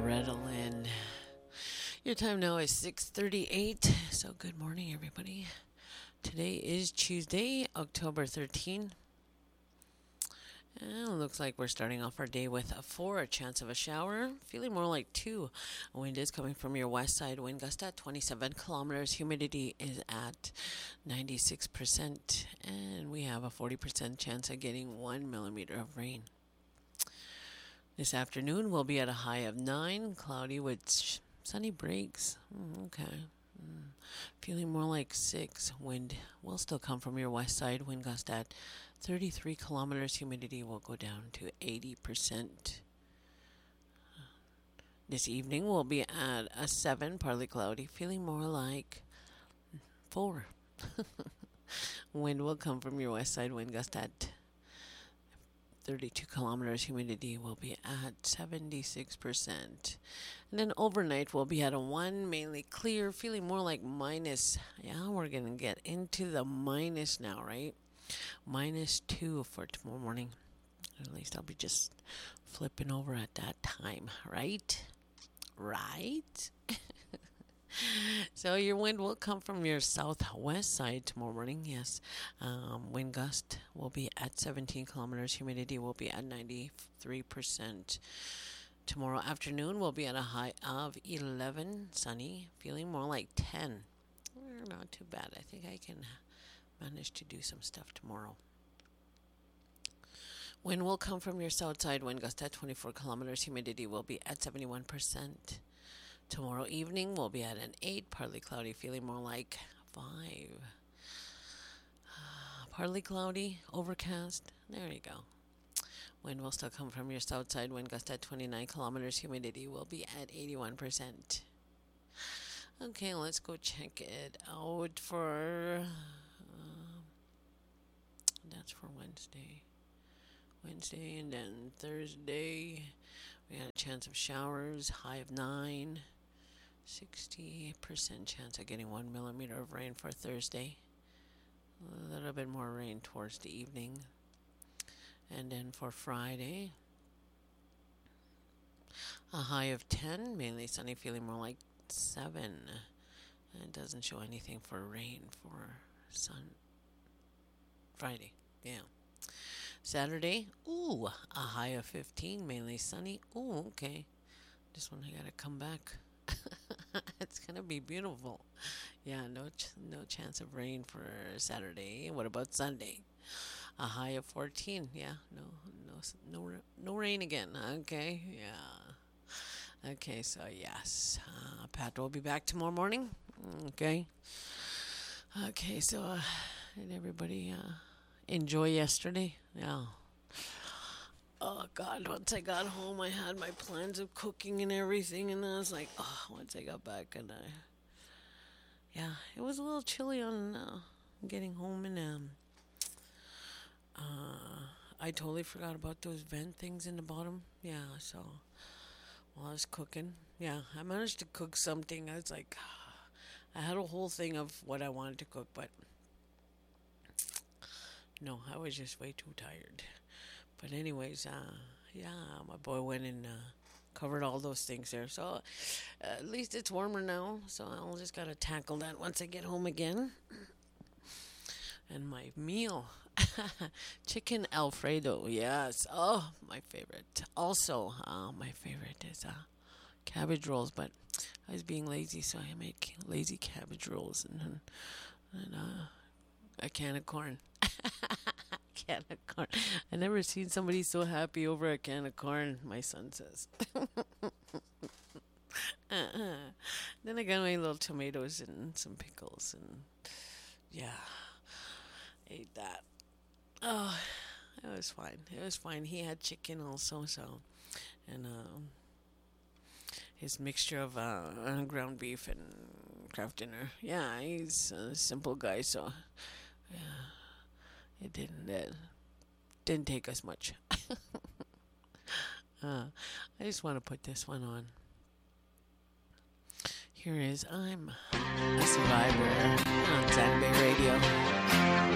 Ritalin. Your time now is 6:38. So good morning, everybody. Today is Tuesday, October 13. And it looks like we're starting off our day with a 4, a chance of a shower. Feeling more like 2. Wind is coming from your west side. Wind gust at 27 kilometers. Humidity is at 96%. And we have a 40% chance of getting 1 millimeter of rain. This afternoon we'll be at a high of 9, cloudy with sunny breaks. Okay. Feeling more like 6. Wind will still come from your west side. Wind gust at 33 kilometers. Humidity will go down to 80%. This evening we'll be at a 7, partly cloudy. Feeling more like 4. Wind will come from your west side. Wind gust at 32 kilometers. Humidity will be at 76%. And then overnight we'll be at a 1, mainly clear, feeling more like minus. Yeah, we're going to get into the minus now, right? -2 for tomorrow morning. At least I'll be just flipping over at that time, right? Right? So your wind will come from your southwest side tomorrow morning, yes. Wind gust will be at 17 kilometers. Humidity will be at 93%. Tomorrow afternoon we'll be at a high of 11, sunny, feeling more like 10. Not too bad. I think I can manage to do some stuff tomorrow. Wind will come from your south side. Wind gust at 24 kilometers. Humidity will be at 71%. Tomorrow evening we'll be at an 8, partly cloudy, feeling more like 5. Partly cloudy, overcast. There you go. Wind will still come from your south side. Wind gust at 29 kilometers. Humidity will be at 81%. Okay, let's go check it out for... that's for Wednesday. And then Thursday, we had a chance of showers, high of 9. 60% chance of getting 1 millimeter of rain for Thursday. A little bit more rain towards the evening. And then for Friday, a high of 10, mainly sunny, feeling more like 7. And it doesn't show anything for rain for Friday. Yeah. Saturday, a high of 15, mainly sunny. Okay. This one I gotta come back. It's gonna be beautiful. Yeah, no chance of rain for Saturday. What about Sunday? A high of 14. Yeah, no rain again. Okay, yeah. Okay, so yes, Pat will be back tomorrow morning. Okay. Okay, so did everybody enjoy yesterday? Yeah. Oh, God, once I got home, I had my plans of cooking and everything, and I was like, once I got back, and it was a little chilly on getting home, and I totally forgot about those vent things in the bottom. Yeah, so while I was cooking, I managed to cook something. I was like, I had a whole thing of what I wanted to cook, but no, I was just way too tired. But anyways, my boy went and covered all those things there. So at least it's warmer now. So I'll just got to tackle that once I get home again. And my meal, chicken Alfredo. Yes. Oh, my favorite. Also, my favorite is cabbage rolls. But I was being lazy, so I made lazy cabbage rolls and a can of corn. Can of corn. I never seen somebody so happy over a can of corn, my son says. Then I got my little tomatoes and some pickles, and ate that. Oh, it was fine. He had chicken also, so, and his mixture of ground beef and Kraft Dinner. Yeah, he's a simple guy, so it didn't take us much. I just want to put this one on. Here is I'm a Survivor on Saturday Radio.